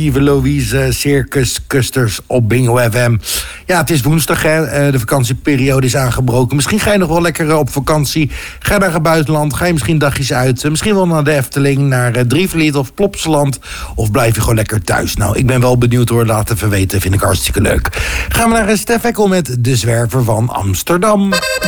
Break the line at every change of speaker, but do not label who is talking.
Lieve Louise, Circus Custers op Bingo FM. Ja, het is woensdag, hè. De vakantieperiode is aangebroken. Misschien ga je nog wel lekker op vakantie. Ga naar het buitenland, ga je misschien dagjes uit. Misschien wel naar de Efteling, naar Drievliet of Plopsaland. Of blijf je gewoon lekker thuis? Nou, ik ben wel benieuwd hoor. Laat even weten, vind ik hartstikke leuk. Gaan we naar Stef Ekkel met De Zwerver van Amsterdam.